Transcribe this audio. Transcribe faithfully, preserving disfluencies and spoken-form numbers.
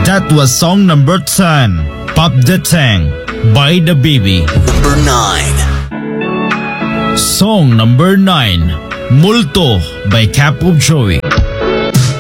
That was song number ten, Pop the Tank by The Baby. Number nine. Song number nine, Multo by Cap of Joey.